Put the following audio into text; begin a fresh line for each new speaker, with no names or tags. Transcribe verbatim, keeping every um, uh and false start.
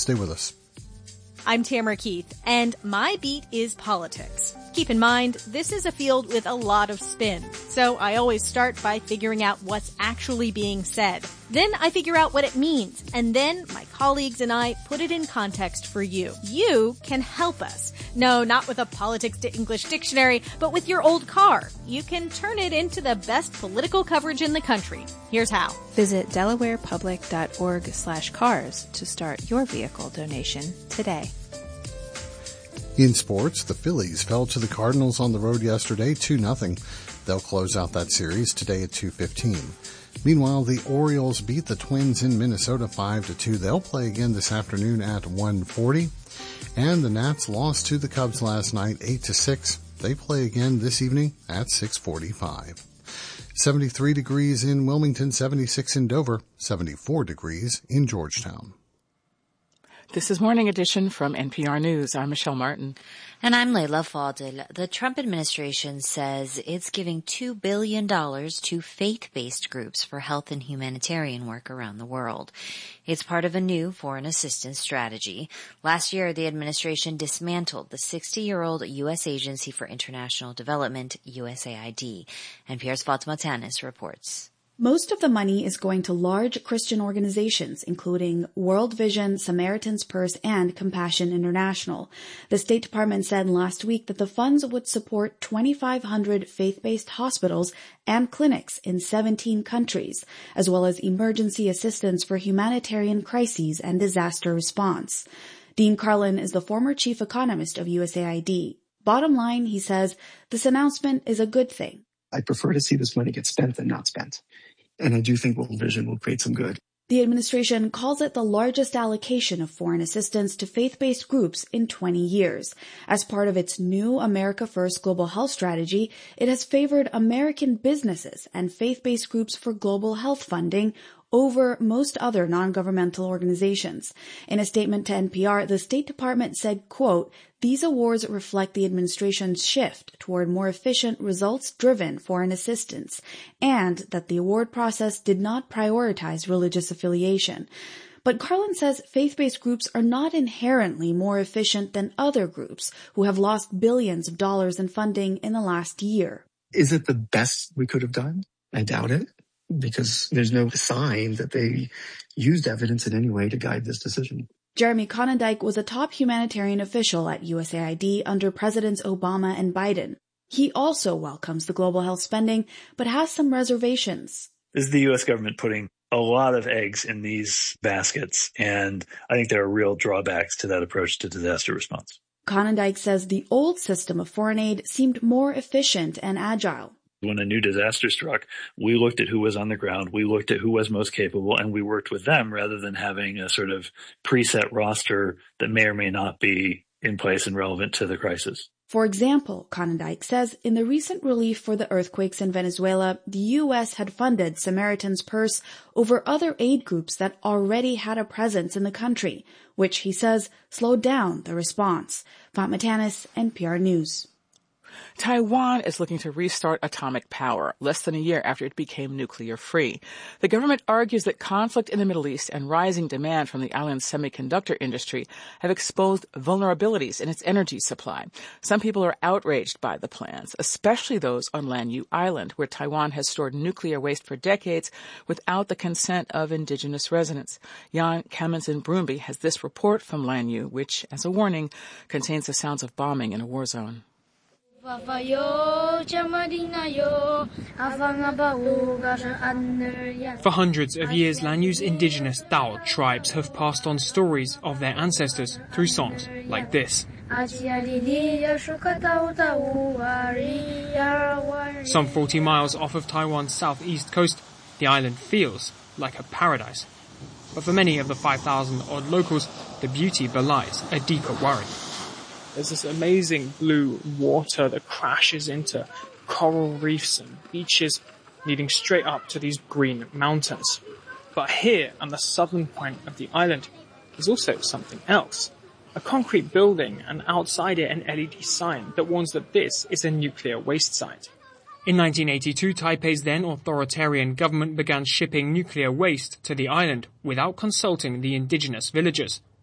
Stay with us.
I'm Tamara Keith, and my beat is politics. Keep in mind, this is a field with a lot of spin, so I always start by figuring out what's actually being said. Then I figure out what it means, and then my colleagues and I put it in context for you. You can help us. No, not with a politics to English dictionary, but with your old car. You can turn it into the best political coverage in the country. Here's how.
Visit delawarepublic.org slash cars to start your vehicle donation today.
In sports, the Phillies fell to the Cardinals on the road yesterday, two nothing. They'll close out that series today at two fifteen. Meanwhile, the Orioles beat the Twins in Minnesota five to two. They'll play again this afternoon at one forty. And the Nats lost to the Cubs last night eight to six. They play again this evening at six forty-five. seventy-three degrees in Wilmington, seventy-six in Dover, seventy-four degrees in Georgetown.
This is Morning Edition from N P R News. I'm Michelle Martin.
And I'm Leila Fadel. The Trump administration says it's giving two billion dollars to faith-based groups for health and humanitarian work around the world. It's part of a new foreign assistance strategy. Last year, the administration dismantled the sixty-year-old U S Agency for International Development, U S A I D. N P R's Fatima Tanis reports.
Most of the money is going to large Christian organizations, including World Vision, Samaritan's Purse, and Compassion International. The State Department said last week that the funds would support twenty-five hundred faith-based hospitals and clinics in seventeen countries, as well as emergency assistance for humanitarian crises and disaster response. Dean Karlan is the former chief economist of U S A I D. Bottom line, he says, this announcement is a good thing.
I prefer to see this money get spent than not spent. And I do think World Vision will create some good.
The administration calls it the largest allocation of foreign assistance to faith-based groups in twenty years. As part of its new America First global health strategy, it has favored American businesses and faith-based groups for global health funding over most other non-governmental organizations. In a statement to N P R, the State Department said, quote, these awards reflect the administration's shift toward more efficient, results-driven foreign assistance, and that the award process did not prioritize religious affiliation. But Karlan says faith-based groups are not inherently more efficient than other groups who have lost billions of dollars in funding in the last year.
Is it the best we could have done? I doubt it, because there's no sign that they used evidence in any way to guide this decision.
Jeremy Konyndyk was a top humanitarian official at U S A I D under Presidents Obama and Biden. He also welcomes the global health spending, but has some reservations.
This is the U S government putting a lot of eggs in these baskets, and I think there are real drawbacks to that approach to disaster response.
Konyndyk says the old system of foreign aid seemed more efficient and agile.
When a new disaster struck, we looked at who was on the ground, we looked at who was most capable, and we worked with them rather than having a sort of preset roster that may or may not be in place and relevant to the crisis.
For example, Konyndyk says in the recent relief for the earthquakes in Venezuela, the U S had funded Samaritan's Purse over other aid groups that already had a presence in the country, which, he says, slowed down the response. Fatima Tanis, N P R News.
Taiwan is looking to restart atomic power less than a year after it became nuclear-free. The government argues that conflict in the Middle East and rising demand from the island's semiconductor industry have exposed vulnerabilities in its energy supply. Some people are outraged by the plans, especially those on Lanyu Island, where Taiwan has stored nuclear waste for decades without the consent of indigenous residents. Jan Kammensen-Brumby has this report from Lanyu, which, as a warning, contains the sounds of bombing in a war zone.
For hundreds of years, Lanyu's indigenous Dao tribes have passed on stories of their ancestors through songs like this. Some forty miles off of Taiwan's southeast coast, the island feels like a paradise. But for many of the five thousand odd locals, the beauty belies a deeper worry. There's this amazing blue water that crashes into coral reefs and beaches, leading straight up to these green mountains. But here, on the southern point of the island, there's also something else. A concrete building, and outside it an L E D sign that warns that this is a nuclear waste site. In nineteen eighty-two, Taipei's then authoritarian government began shipping nuclear waste to the island without consulting the indigenous villagers.